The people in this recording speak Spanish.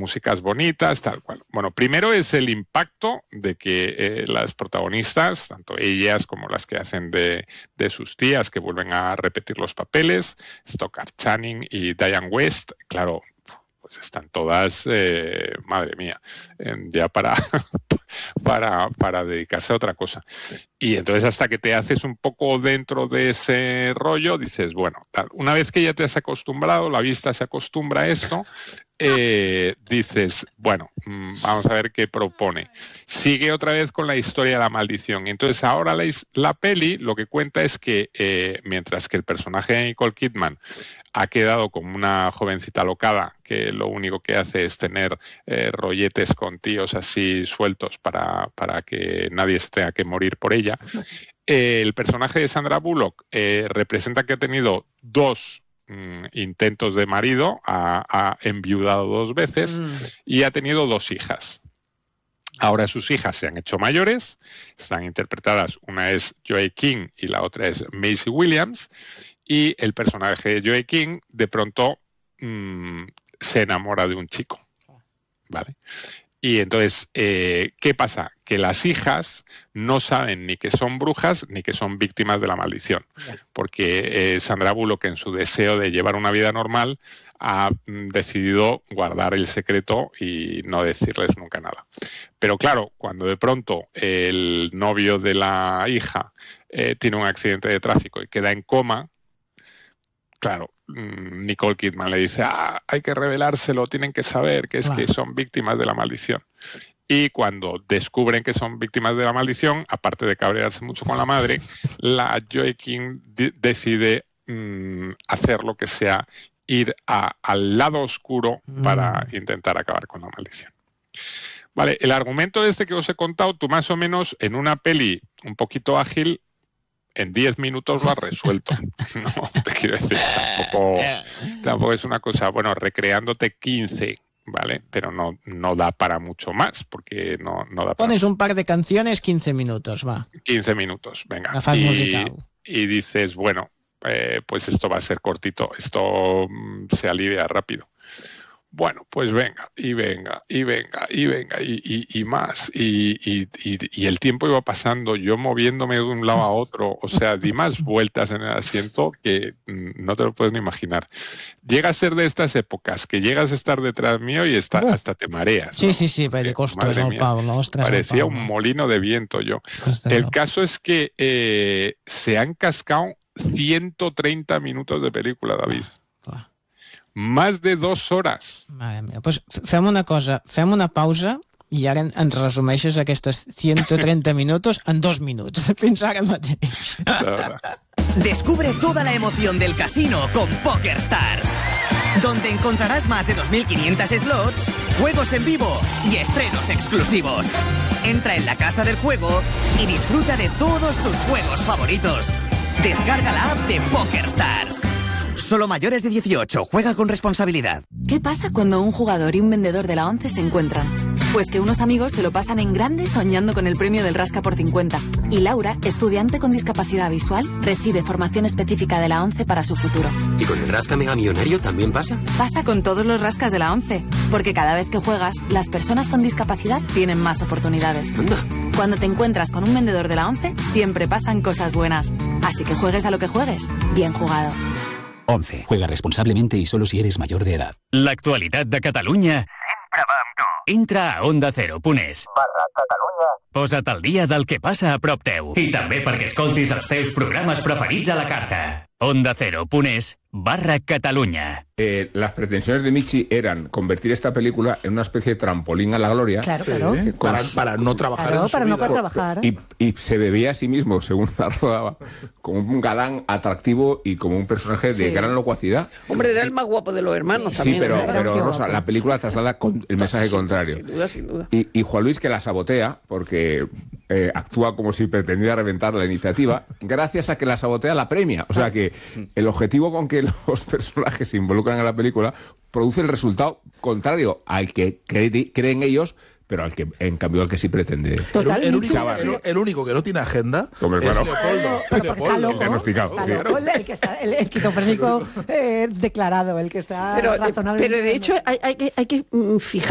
músicas bonitas, tal cual. Bueno, primero es el impacto de que las protagonistas, tanto ellas como las que hacen de sus tías, que vuelven a repetir los papeles, Stockard Channing y Diane West, claro, pues están todas, madre mía, ya para dedicarse a otra cosa. Y entonces hasta que te haces un poco dentro de ese rollo, dices, bueno, tal. Una vez que ya te has acostumbrado, la vista se acostumbra a esto, dices, bueno, vamos a ver qué propone. Sigue otra vez con la historia de la maldición. Y entonces ahora la peli lo que cuenta es que mientras que el personaje de Nicole Kidman ha quedado como una jovencita locada que lo único que hace es tener rolletes con tíos así sueltos para que nadie se tenga que morir por ella. El personaje de Sandra Bullock representa que ha tenido 2 intentos de marido, ha enviudado 2 veces y ha tenido 2 hijas. Ahora sus hijas se han hecho mayores, están interpretadas, una es Joey King y la otra es Maisie Williams, y el personaje de Joey King de pronto se enamora de un chico, ¿vale? Y entonces, ¿qué pasa? Que las hijas no saben ni que son brujas ni que son víctimas de la maldición. Porque Sandra Bullock, en su deseo de llevar una vida normal, ha decidido guardar el secreto y no decirles nunca nada. Pero claro, cuando de pronto el novio de la hija tiene un accidente de tráfico y queda en coma, claro, Nicole Kidman le dice, hay que revelárselo, tienen que saber que es que son víctimas de la maldición. Y cuando descubren que son víctimas de la maldición, aparte de cabrearse mucho con la madre, la Joey King decide hacer lo que sea, ir al lado oscuro para intentar acabar con la maldición. Vale, el argumento que os he contado, tú más o menos en una peli un poquito ágil, en 10 minutos lo has resuelto. No, te quiero decir, tampoco es una cosa, bueno, recreándote 15, ¿vale? Pero no da para mucho más, porque no da para... Pones un par de canciones, 15 minutos, va. 15 minutos, venga. La fas musical. Y dices, bueno, pues esto va a ser cortito, esto se alivia rápido. Bueno, pues venga, y más. Y el tiempo iba pasando, yo moviéndome de un lado a otro, o sea, di más vueltas en el asiento que no te lo puedes ni imaginar. Llega a ser de estas épocas que llegas a estar detrás mío y hasta te mareas, ¿no? Sí, de costos, no, Pablo. Ostras, parecía Pablo. un molino de viento yo. El caso es que se han cascado 130 minutos de película, David. Más de 2 horas. Mare meva. Pues fem una cosa, fem una pausa i ara ens resumeixes aquestes 130 minutos en 2 minuts. Fins ara mateix. Descubre toda la emoción del casino con PokerStars, donde encontrarás más de 2.500 slots, juegos en vivo y estrenos exclusivos. Entra en la casa del juego y disfruta de todos tus juegos favoritos. Descarga la app de PokerStars. Solo mayores de 18. Juega con responsabilidad. ¿Qué pasa cuando un jugador y un vendedor de la 11 se encuentran? Pues que unos amigos se lo pasan en grande soñando con el premio del Rasca por 50. Y Laura, estudiante con discapacidad visual, recibe formación específica de la 11 para su futuro. ¿Y con el Rasca Mega Millonario también pasa? Pasa con todos los rascas de la 11. Porque cada vez que juegas, las personas con discapacidad tienen más oportunidades. Anda. Cuando te encuentras con un vendedor de la 11, siempre pasan cosas buenas. Así que juegues a lo que juegues, bien jugado. 11. Juega responsablemente y solo si eres mayor de edad. L'actualitat de Catalunya sempre va amb tu. Entra a ondacero.es/Catalunya. Posa't al dia del que passa a prop teu. I també perquè escoltis els teus programes preferits a la carta. ondacero.es/Catalunya. Las pretensiones de Michi eran convertir esta película en una especie de trampolín a la gloria. Claro. Para no trabajar Claro, en su para no vida. trabajar. Y se veía a sí mismo, según la rodaba, como un galán atractivo y como un personaje de gran locuacidad. Hombre, era el más guapo de los hermanos Sí, también. pero Rosa, la película traslada el mensaje contrario. Sin duda. Y Juan Luis, que la sabotea, porque actúa como si pretendiera reventar la iniciativa, gracias a que la sabotea la premia. O sea que el objetivo con que los personajes se involucran en la película produce el resultado contrario al que creen ellos, pero al que, en cambio, al que sí pretende. Total, el único que no tiene agenda es Leopoldo. Leopoldo, diagnosticado. el que está, el esquizofrénico declarado, el que está razonablemente... Pero de hecho hay que fijar